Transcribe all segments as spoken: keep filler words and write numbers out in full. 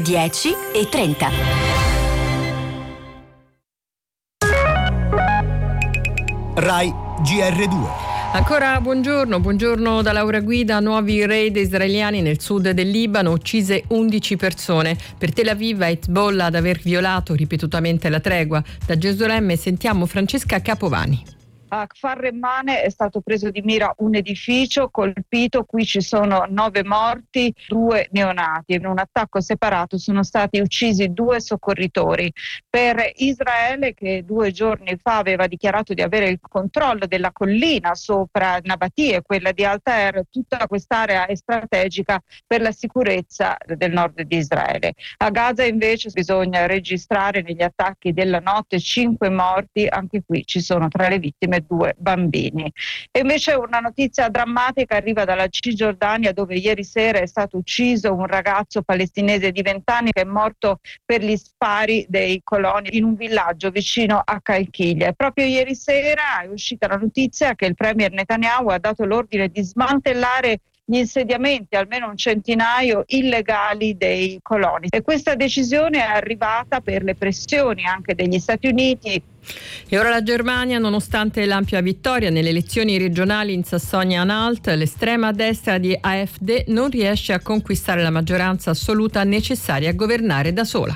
dieci e trenta. Rai G R due. Ancora buongiorno, buongiorno da Laura Guida. Nuovi raid israeliani nel sud del Libano, uccise undici persone. Per Tel Aviv, Hezbollah ad aver violato ripetutamente la tregua. Da Gerusalemme sentiamo Francesca Capovani. A Kfar Remmane è stato preso di mira un edificio colpito, qui ci sono nove morti, due neonati. In un attacco separato sono stati uccisi due soccorritori. Per Israele, che due giorni fa aveva dichiarato di avere il controllo della collina sopra Nabatie, quella di Altair, tutta quest'area è strategica per la sicurezza del nord di Israele. A Gaza invece bisogna registrare negli attacchi della notte cinque morti, anche qui ci sono tra le vittime due bambini. E invece una notizia drammatica arriva dalla Cisgiordania, dove ieri sera è stato ucciso un ragazzo palestinese di venti anni che è morto per gli spari dei coloni in un villaggio vicino a Calchiglia. E proprio ieri sera è uscita la notizia che il premier Netanyahu ha dato l'ordine di smantellare gli insediamenti, almeno un centinaio illegali dei coloni. E questa decisione è arrivata per le pressioni anche degli Stati Uniti. E ora la Germania, nonostante l'ampia vittoria nelle elezioni regionali in Sassonia-Anhalt, l'estrema destra di A F D non riesce a conquistare la maggioranza assoluta necessaria a governare da sola.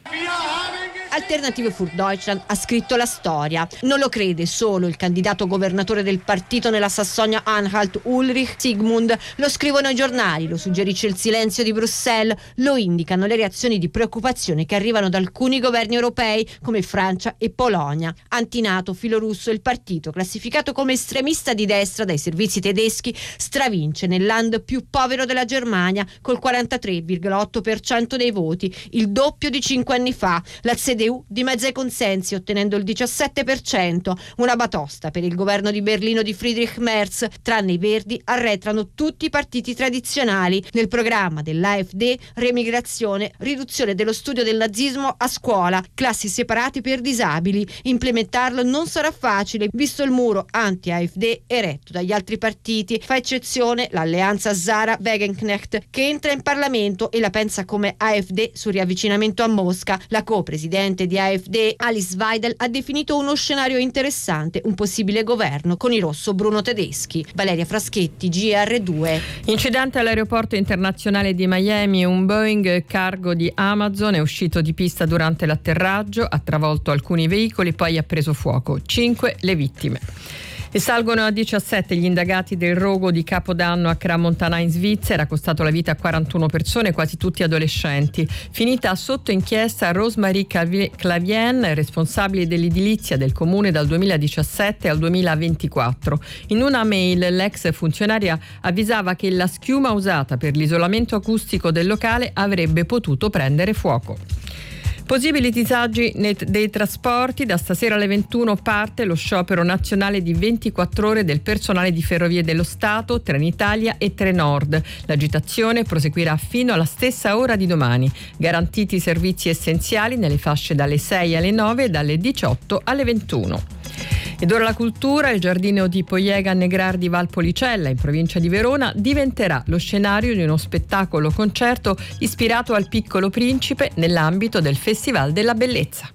Alternative für Deutschland ha scritto la storia. Non lo crede solo il candidato governatore del partito nella Sassonia-Anhalt, Ulrich Zygmunt. Lo scrivono i giornali, lo suggerisce il silenzio di Bruxelles, lo indicano le reazioni di preoccupazione che arrivano da alcuni governi europei come Francia e Polonia. Antinato, filorusso, il partito, classificato come estremista di destra dai servizi tedeschi, stravince nel land più povero della Germania col quarantatré virgola otto per cento dei voti, il doppio di cinque anni fa. La C D U dimezza i consensi ottenendo il diciassette per cento, una batosta per il governo di Berlino di Friedrich Merz. Tranne i Verdi arretrano tutti i partiti tradizionali. Nel programma dell'A F D, remigrazione, riduzione dello studio del nazismo a scuola, classi separate per disabili. Implementarlo non sarà facile, visto il muro anti-A F D eretto dagli altri partiti. Fa eccezione l'alleanza Zara-Wagenknecht, che entra in Parlamento e la pensa come A F D sul riavvicinamento a Mosca. La co-presidente di A F D, Alice Weidel, ha definito uno scenario interessante, un possibile governo con i rosso-bruno tedeschi. Valeria Fraschetti, G R due. Incidente all'aeroporto internazionale di Miami. Un Boeing cargo di Amazon è uscito di pista durante l'atterraggio, ha travolto alcuni veicoli, poi ha preso fuoco. Cinque le vittime. E salgono a diciassette gli indagati del rogo di Capodanno a Crans-Montana in Svizzera, costato la vita a quarantuno persone, quasi tutti adolescenti. Finita sotto inchiesta Rosemarie Clavien, responsabile dell'edilizia del comune dal duemiladiciassette al duemilaventiquattro. In una mail l'ex funzionaria avvisava che la schiuma usata per l'isolamento acustico del locale avrebbe potuto prendere fuoco. Possibili disagi dei trasporti. Da stasera alle ventuno parte lo sciopero nazionale di ventiquattro ore del personale di Ferrovie dello Stato, Trenitalia e Trenord. L'agitazione proseguirà fino alla stessa ora di domani. Garantiti i servizi essenziali nelle fasce dalle sei alle nove e dalle diciotto alle ventuno. Ed ora la cultura. Il giardino di Poiega Negrar di Valpolicella, in provincia di Verona, diventerà lo scenario di uno spettacolo concerto ispirato al Piccolo Principe nell'ambito del Festival della Bellezza.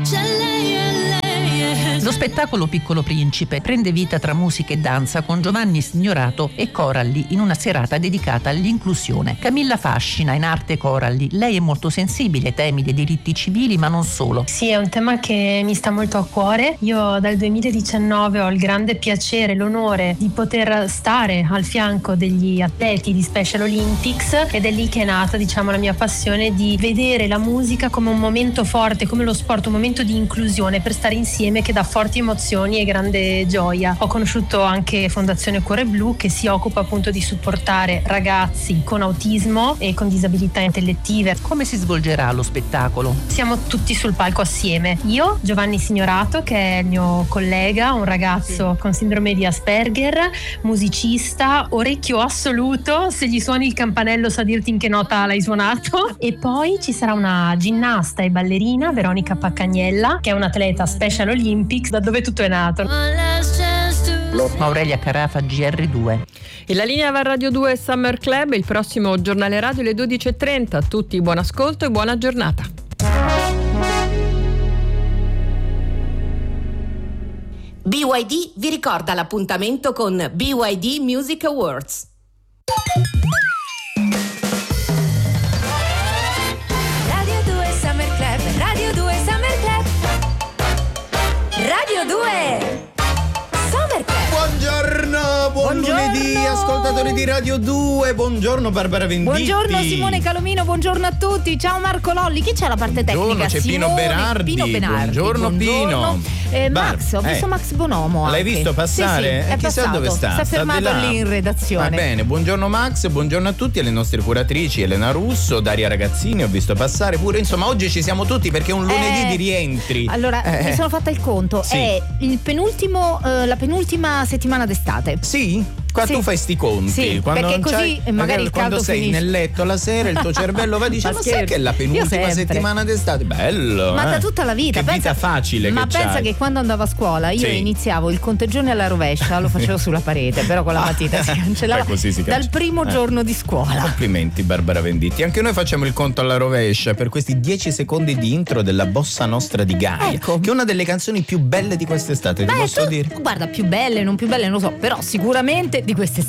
Lo spettacolo Piccolo Principe prende vita tra musica e danza con Giovanni Signorato e Coralli in una serata dedicata all'inclusione. Camilla Fascina, in arte Coralli. Lei è molto sensibile ai temi dei diritti civili, ma non solo. Sì, è un tema che mi sta molto a cuore. Io dal duemiladiciannove ho il grande piacere, l'onore di poter stare al fianco degli atleti di Special Olympics, ed è lì che è nata, diciamo, la mia passione di vedere la musica come un momento forte, come lo sport, un momento di inclusione per stare insieme, che dà forti emozioni e grande gioia. Ho conosciuto anche Fondazione Cuore Blu, che si occupa appunto di supportare ragazzi con autismo e con disabilità intellettive. Come si svolgerà lo spettacolo? Siamo tutti sul palco assieme. Io, Giovanni Signorato, che è il mio collega, un ragazzo sì. con sindrome di Asperger, musicista, orecchio assoluto, se gli suoni il campanello sa dirti in che nota l'hai suonato. E poi ci sarà una ginnasta e ballerina, Veronica Paccagnella, che è un'atleta Special Olympics, da dove tutto è nato. saperlo. Aurelia Carafa, G R due. E la linea va a Radio due Summer Club, il prossimo giornale radio alle dodici e trenta. A tutti buon ascolto e buona giornata. B Y D vi ricorda l'appuntamento con B Y D Music Awards. Radio due Summer Club, Radio due Summer Club, Radio due Summer Club. Buongiorno, buon Buongiorno. lunedì, ascoltatori di Radio due. Buongiorno Barbara Venditti. Buongiorno Simone Calomino, buongiorno a tutti. Ciao Marco Lolli, chi c'è alla parte Buongiorno, tecnica? c'è Pino Simone, Berardi. Pino Benardi. Buongiorno, Pino. Eh, Bar- Max, ho visto eh. Max Bonomo. L'hai anche. visto passare? Sì, sì, è Eh, chissà passato. dove sta. Si è Sta fermato di là. lì in redazione. Va bene, buongiorno Max, buongiorno a tutti, alle nostre curatrici Elena Russo, Daria Ragazzini, ho visto passare pure. Insomma, oggi ci siamo tutti perché è un lunedì Eh, di rientri. Allora, Eh. mi sono fatta il conto. Sì. È il penultimo, eh, la penultima settimana d'estate. Sì? Qua Sì. tu fai sti conti. Sì, quando perché non così c'hai- magari magari il quando caldo sei finisce. nel letto la sera il tuo cervello va e dice Ma ma sai scherzo, che è la io penultima sempre. settimana d'estate? Bello. Ma eh. da tutta la vita. Che pensa, vita facile Ma che pensa c'hai. che quando andavo a scuola io Sì. iniziavo il conteggione alla rovescia, lo facevo sulla parete, però con la matita si cancellava. Beh, così si dal cancella. primo Eh. giorno di scuola. Complimenti Barbara Venditti. Anche noi facciamo il conto alla rovescia per questi dieci secondi di intro della Bossa Nostra di Gaia, Ecco. che è una delle canzoni più belle di quest'estate, ti Beh, posso tu- dire? Guarda, più belle, non più belle, non lo so, però sicuramente di queste